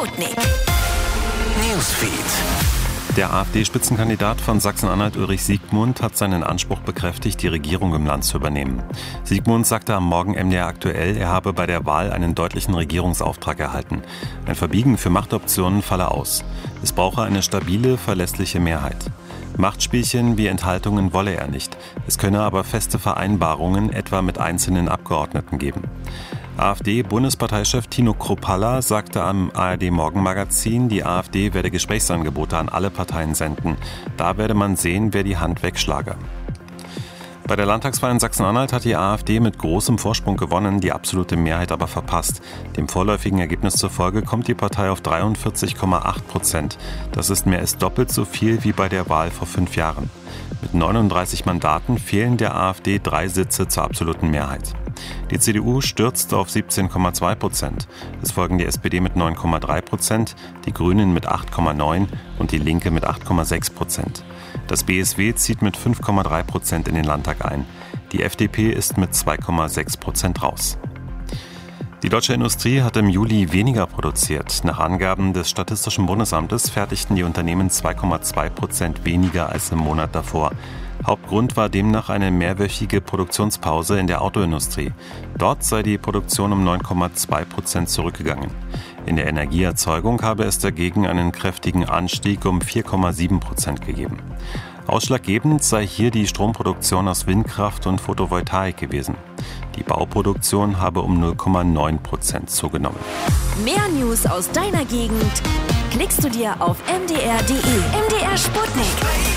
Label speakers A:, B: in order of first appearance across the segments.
A: Sputnik.
B: Newsfeed.
C: Der AfD-Spitzenkandidat von Sachsen-Anhalt Ulrich Siegmund hat seinen Anspruch bekräftigt, die Regierung im Land zu übernehmen. Siegmund sagte am Morgen MDR aktuell, er habe bei der Wahl einen deutlichen Regierungsauftrag erhalten. Ein Verbiegen für Machtoptionen falle aus. Es brauche eine stabile, verlässliche Mehrheit. Machtspielchen wie Enthaltungen wolle er nicht. Es könne aber feste Vereinbarungen, etwa mit einzelnen Abgeordneten, geben. AfD-Bundesparteichef Tino Kruppalla sagte am ARD-Morgenmagazin, die AfD werde Gesprächsangebote an alle Parteien senden. Da werde man sehen, wer die Hand wegschlage. Bei der Landtagswahl in Sachsen-Anhalt hat die AfD mit großem Vorsprung gewonnen, die absolute Mehrheit aber verpasst. Dem vorläufigen Ergebnis zufolge kommt die Partei auf 43,8%. Das ist mehr als doppelt so viel wie bei der Wahl vor 5 Jahren. Mit 39 Mandaten fehlen der AfD 3 Sitze zur absoluten Mehrheit. Die CDU stürzt auf 17,2%. Es folgen die SPD mit 9,3%, die Grünen mit 8,9% und die Linke mit 8,6%. Das BSW zieht mit 5,3% in den Landtag ein. Die FDP ist mit 2,6% raus. Die deutsche Industrie hat im Juli weniger produziert. Nach Angaben des Statistischen Bundesamtes fertigten die Unternehmen 2,2% weniger als im Monat davor. Hauptgrund war demnach eine mehrwöchige Produktionspause in der Autoindustrie. Dort sei die Produktion um 9,2% zurückgegangen. In der Energieerzeugung habe es dagegen einen kräftigen Anstieg um 4,7% gegeben. Ausschlaggebend sei hier die Stromproduktion aus Windkraft und Photovoltaik gewesen. Die Bauproduktion habe um 0,9% zugenommen.
A: Mehr News aus deiner Gegend klickst du dir auf mdr.de. MDR Sputnik.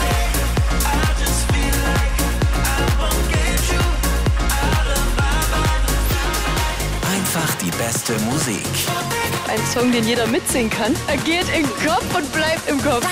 B: Einfach die beste Musik.
D: Ein Song, den jeder mitsingen kann. Er geht in den Kopf und bleibt im Kopf.